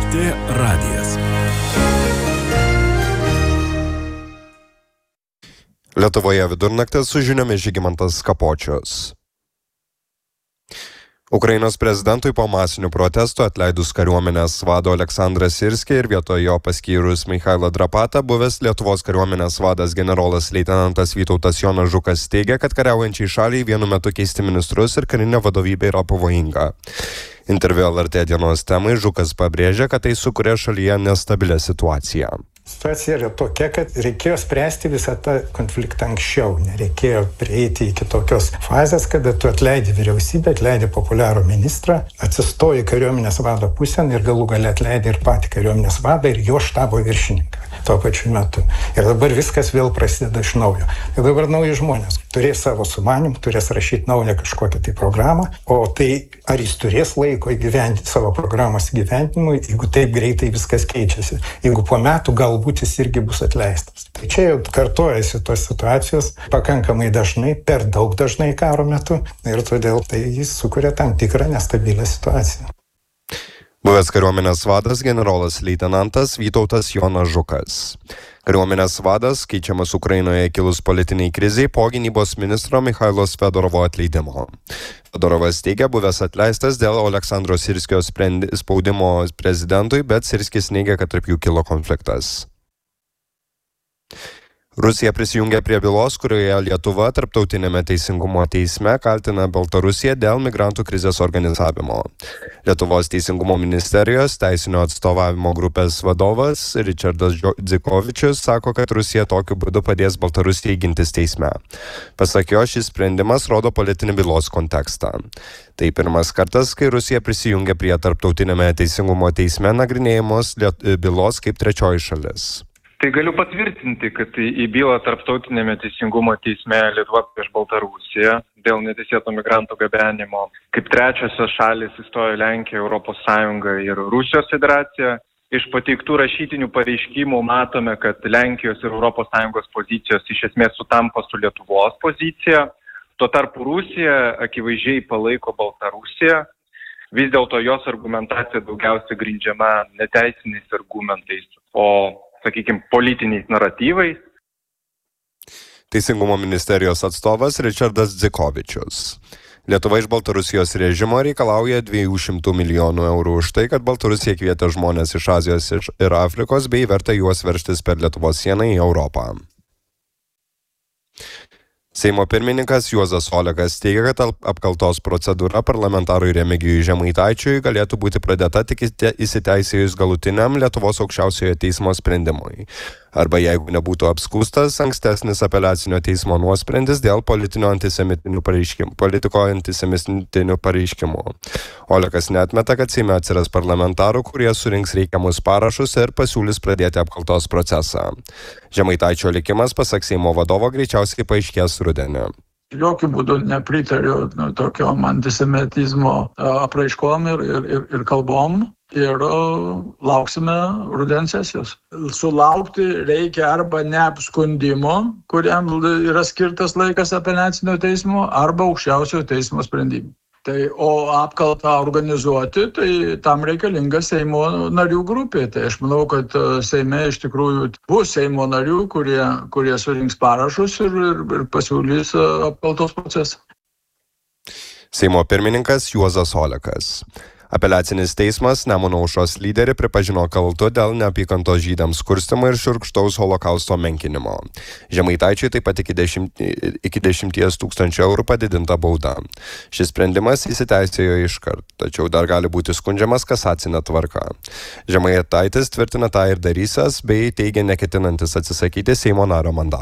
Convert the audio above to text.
LRT radijas. Lietuvoje vidurnaktis su žiniomis Žygimantas Kapočius. Ukrainos prezidentui po masinių protestų atleidus kariuomenės vado Aleksandrą Sirskį ir vietoj jo paskyrus Michailą Drapatą, buvęs Lietuvos kariuomenės vadas generolas leitenantas Vytautas Jonas Žukas teigia, kad kariaujančiai šaliai vienu metu keisti ministrus ir karinė vadovybė yra pavojinga. Interviu LRT dienos temai Žukas pabrėžia, kad tai sukuria šalyje nestabilę situaciją. Situacija yra tokia, kad reikėjo spręsti visą tą konfliktą anksčiau. Nereikėjo prieiti iki tokios fazės, kada tu atleidi vyriausybę, atleidi populiarų ministrą, atsistoji kariuomenės vado pusėn ir galų gale atleidi ir patį kariuomenės vadą ir jo štabo viršininką tuo pačiu metu. Ir dabar viskas vėl prasideda iš naujo. Ir dabar nauji žmonės turės savo sumanimą, turės rašyti naują kažkokią tai programą, o tai ar jis turės laiko įgyvendinti savo programos įgyvendinimui, jeigu taip greitai viskas keičiasi. Jeigu po metų galbūt jis irgi bus atleistas. Tai čia jau kartojasi tos situacijos pakankamai dažnai, per daug dažnai karo metu ir todėl tai jis sukuria tam tikrą nestabilę situaciją. Buvęs kariuomenės vadas generolas leitenantas Vytautas Jonas Žukas. Kariuomenės vadas keičiamas Ukrainoje kilus politiniai kriziai po gynybos ministro Michailo Fedorovo atleidimo. Fedorovas teigia buvęs atleistas dėl Aleksandro Sirskio spaudimo prezidentui, bet Sirskis neigia, kad tarp jų kilo konfliktas. Rusija prisijungė prie bylos, kurioje Lietuva Tarptautinėme teisingumo teisme kaltina Baltarusiją dėl migrantų krizės organizavimo. Lietuvos teisingumo ministerijos teisinio atstovavimo grupės vadovas Richardas Dzikovičius sako, kad Rusija tokiu būdu padės Baltarusijai gintis teisme. Pasak jo, šis sprendimas rodo politinį bylos kontekstą. Tai pirmas kartas, kai Rusija prisijungė prie Tarptautinėme teisingumo teisme nagrinėjamos bylos kaip trečioji šalis. Tai galiu patvirtinti, kad į bylą Tarptautinėme teisingumo teisme Lietuva prieš Baltarusiją dėl neteisėto migrantų gabenimo. Kaip trečiosios šalis įstojo Lenkija, Europos Sąjunga ir Rusijos federacija. Iš pateiktų rašytinių pareiškimų matome, kad Lenkijos ir Europos Sąjungos pozicijos iš esmės sutampa su Lietuvos pozicija. Tuo tarpu Rusija akivaizdžiai palaiko Baltarusiją. Vis dėlto jos argumentacija daugiausiai grindžiama neteisiniais argumentais, o sakykime, politiniais naratyvais. Teisingumo ministerijos atstovas Richardas Dzikovičius. Lietuva iš Baltarusijos režimo reikalauja 200 milijonų eurų už tai, kad Baltarusija kvietė žmonės iš Azijos ir Afrikos bei vertė juos veržtis per Lietuvos sieną į Europą. Seimo pirmininkas Juozas Olekas teigia, kad apkaltos procedūra parlamentarui Remigijui Žemaitaičiui galėtų būti pradėta tik įsiteisėjus galutiniam Lietuvos aukščiausiojo teismo sprendimui. Arba jeigu nebūtų apskųstas ankstesnis apeliacinio teismo nuosprendis dėl politiko antisemitinių pareiškimų. Olekas neatmeta, kad Seime atsiras parlamentarų, kurie surinks reikiamus parašus ir pasiūlys pradėti apkaltos procesą. Žemaitaičio likimas, pasak Seimo vadovo, greičiausiai paaiškės rudenį. Jokių būdų nepritariu tokiom antisemitizmo apraiškom ir kalbom. Ir lauksime rudens sesijos. Sulaukti reikia arba neapskundimo, kuriam yra skirtas laikas apeliacinio teismo, arba aukščiausiojo teismo sprendimų. O apkaltą organizuoti, tai tam reikalinga Seimo narių grupė. Tai aš manau, kad Seime iš tikrųjų bus Seimo narių, kurie surinks parašus ir pasiūlys apkaltos procesą. Seimo pirmininkas Juozas Olekas. Apeliacinis teismas Nemuno aušros lyderį pripažino kaltu dėl neapykantos žydams kurstymo ir šiurkštaus holokausto menkinimo. Žemaitaičiui taip pat iki 10 000 eurų padidinta bauda. Šis sprendimas įsiteisėjo iškart, tačiau dar gali būti skundžiamas kasacinė tvarka. Žemaitaitis tvirtina tą ir darysęs, bei teigia neketinantis atsisakyti Seimo nario mandato.